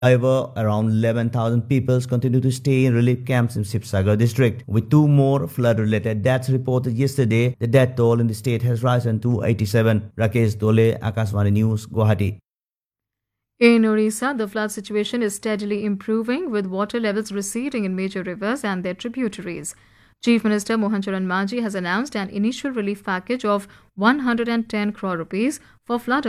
However, around 11,000 people continue to stay in relief camps in Sibsagar district, with two more flood-related deaths reported yesterday. The death toll in the state has risen to 87. Rakesh Dole, Akashvani News, Guwahati. In Orissa, the flood situation is steadily improving, with water levels receding in major rivers and their tributaries. Chief Minister Mohan Charan Manji has announced an initial relief package of 110 crore rupees for flood